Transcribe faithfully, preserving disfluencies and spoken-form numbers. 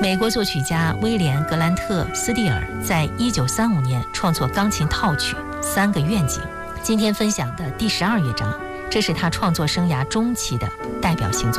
美国作曲家威廉·格兰特·斯蒂尔在一九三五年创作钢琴套曲《三个愿景》。今天分享的第十二乐章，这是他创作生涯中期的代表性作品。